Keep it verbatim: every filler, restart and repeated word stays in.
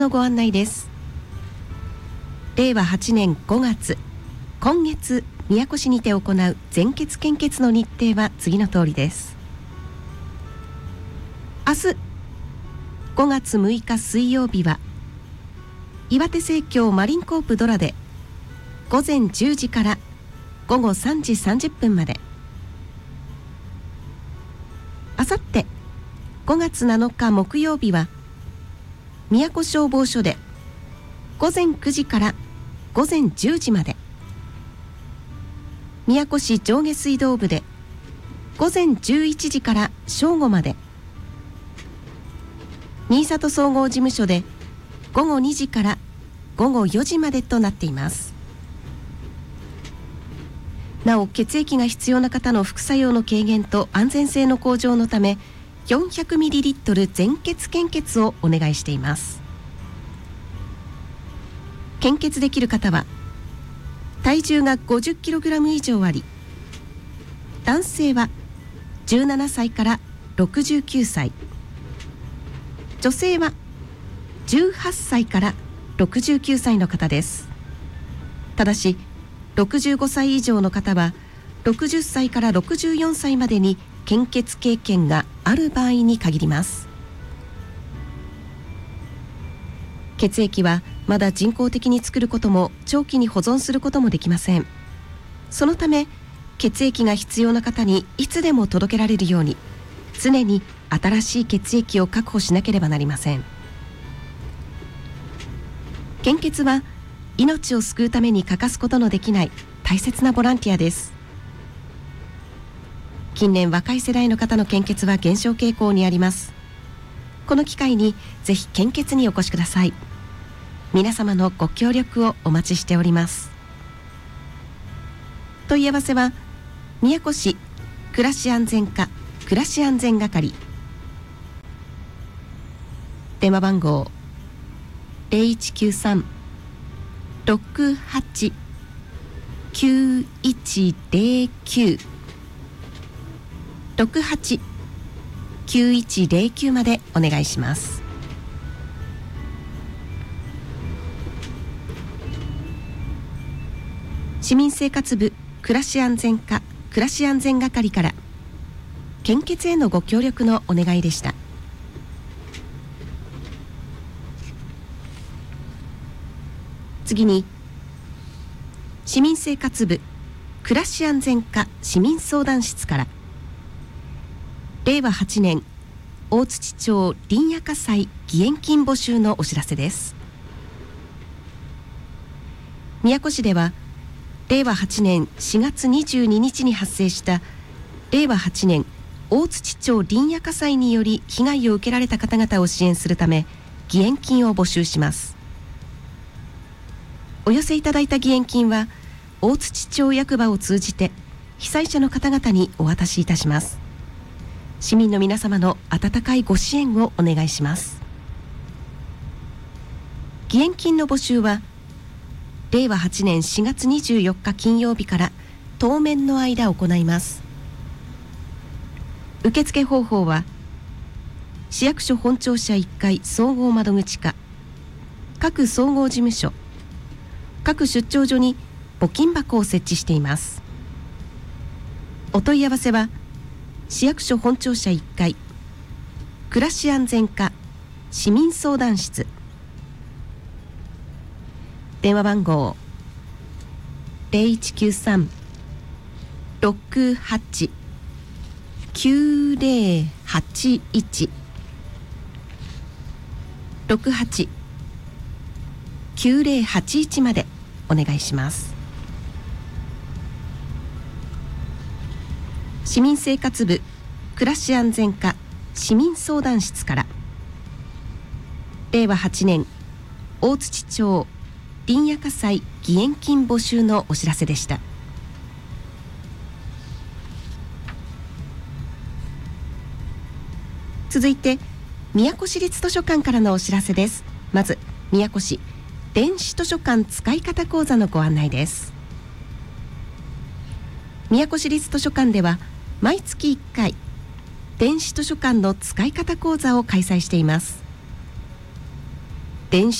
のご案内です。れいわはちねんごがつ、今月宮古市にて行う全血献血の日程は次の通りです。明日ごがつむいか水曜日は岩手生協マリンコープドラでごぜんじゅうじからごごさんじさんじゅっぷんまで。あさってごがつなのか木曜日は宮古消防署でごぜんくじからごぜんじゅうじまで。宮古市上下水道部でごぜんじゅういちじから正午まで。新里総合事務所でごごにじからごごよじまでとなっています。なお、血液が必要な方の副作用の軽減と安全性の向上のため よんひゃくミリリットル 全血献血をお願いしています。献血できる方は体重が ごじゅっキログラム 以上あり、男性はじゅうななさいからろくじゅうきゅうさい、女性はじゅうはっさいからろくじゅうきゅうさいの方です。ただしろくじゅうごさい以上の方はろくじゅっさいからろくじゅうよんさいまでに献血経験がある場合に限ります。血液はまだ人工的に作ることも長期に保存することもできません。そのため血液が必要な方にいつでも届けられるように常に新しい血液を確保しなければなりません。献血は命を救うために欠かすことのできない大切なボランティアです。近年若い世代の方の献血は減少傾向にあります。この機会にぜひ献血にお越しください。皆様のご協力をお待ちしております。問い合わせは宮古市暮らし安全課暮らし安全係、電話番号 ゼロいちきゅうさん ろくはち きゅういちゼロきゅう ろくはち きゅういちゼロきゅうまでお願いします。市民生活部暮らし安全課暮らし安全係から献血へのご協力のお願いでした。次に市民生活部暮らし安全課市民相談室かられいわはちねん大槌町林野火災義援金募集のお知らせです。宮古市ではれいわはちねんしがつにじゅうににちに発生したれいわはちねん大槌町林野火災により被害を受けられた方々を支援するため義援金を募集します。お寄せいただいた義援金は大槌町役場を通じて被災者の方々にお渡しいたします。市民の皆様の温かいご支援をお願いします。義援金の募集はれいわはちねんしがつにじゅうよっか金曜日から当面の間行います。受付方法は市役所本庁舎いっかい総合窓口か各総合事務所各出張所に募金箱を設置しています。お問い合わせは市役所本庁舎いっかい暮らし安全課市民相談室、電話番号ゼロいちきゅうさん ろくはち きゅうゼロはちいち ろくはち きゅうゼロはちいちまでお願いします。市民生活部暮らし安全課市民相談室かられいわはちねん大槌町林野火災義援金募集のお知らせでした。続いて宮古市立図書館からのお知らせです。まず宮古市電子図書館使い方講座のご案内です。宮古市立図書館では毎月いっかい電子図書館の使い方講座を開催しています。 電子